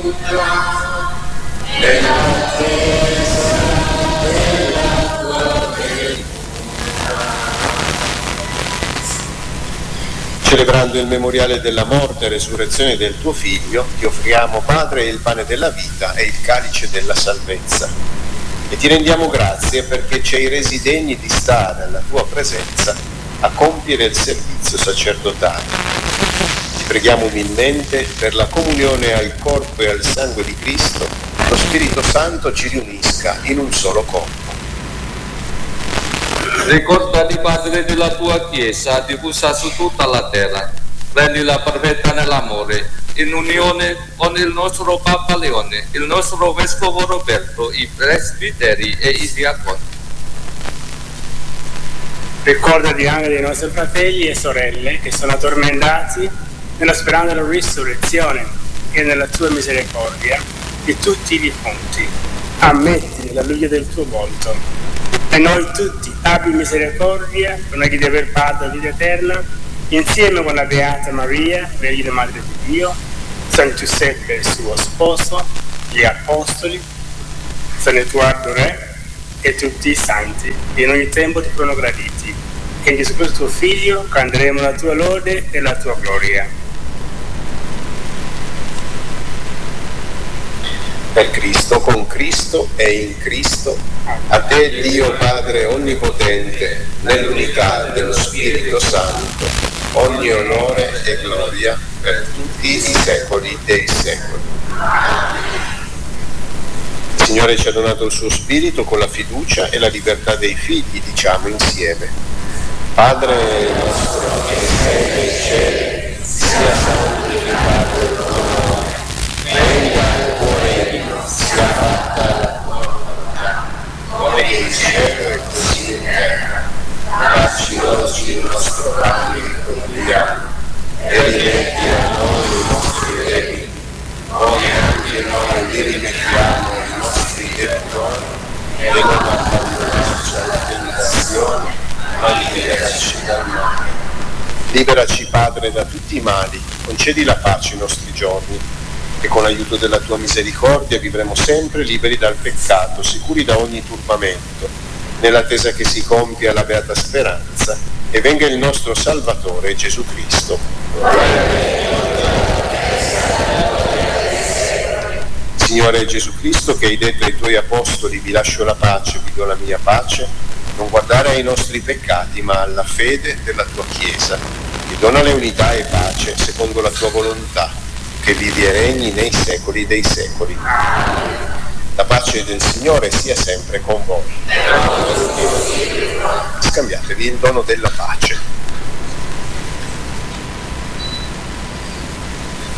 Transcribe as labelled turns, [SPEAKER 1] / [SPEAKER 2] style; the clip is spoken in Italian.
[SPEAKER 1] Celebrando il memoriale della morte e resurrezione del tuo Figlio, ti offriamo, Padre, il pane della vita e il calice della salvezza. E ti rendiamo grazie perché ci hai resi degni di stare alla tua presenza a compiere il servizio sacerdotale. Ti preghiamo umilmente per la comunione al corpo e al sangue di Cristo, lo Spirito Santo ci riunisca in un solo corpo.
[SPEAKER 2] Ricordati, Padre, della tua Chiesa diffusa su tutta la terra, rendila perfetta nell'amore, in unione con il nostro Papa Leone, il nostro Vescovo Roberto, i presbiteri e i diaconi.
[SPEAKER 3] Ricordati anche dei nostri fratelli e sorelle che sono addormentati nella speranza della risurrezione e nella tua misericordia di tutti i defunti. Ammetti la luce del tuo volto. E noi tutti, abbi misericordia, preghi di aver fatto la vita eterna, insieme con la Beata Maria, Vergine Madre di Dio, San Giuseppe, il suo sposo, gli Apostoli, San Edoardo Re e tutti i santi, che in ogni tempo ti furono graditi. E in Gesù Cristo tuo Figlio canteremo la tua lode e la tua gloria.
[SPEAKER 1] Per Cristo, con Cristo e in Cristo, a te Dio Padre Onnipotente, nell'unità dello Spirito Santo, ogni onore e gloria per tutti i secoli dei secoli. Il Signore ci ha donato il suo Spirito con la fiducia e la libertà dei figli, diciamo insieme. Padre nostro che sei nei cieli, sia santificato il tuo nome, venga il tuo regno, sia fatta la tua volontà, come in cielo e così in terra. Dacci oggi il nostro pane quotidiano e rimetti a noi i nostri debiti, come anche noi li rimettiamo ai nostri debitori, e non abbandonarci alla tentazione, ma liberaci dal male. Liberaci, Padre, da tutti i mali, concedi la pace ai nostri giorni, e con l'aiuto della tua misericordia vivremo sempre liberi dal peccato, sicuri da ogni turbamento, nell'attesa che si compia la beata speranza e venga il nostro Salvatore Gesù Cristo. Signore Gesù Cristo, che hai detto ai tuoi apostoli: vi lascio la pace, vi do la mia pace, non guardare ai nostri peccati ma alla fede della tua Chiesa, che donale unità e pace secondo la tua volontà, che vivi e regni nei secoli dei secoli. La pace del Signore sia sempre con voi. Scambiatevi il dono della pace.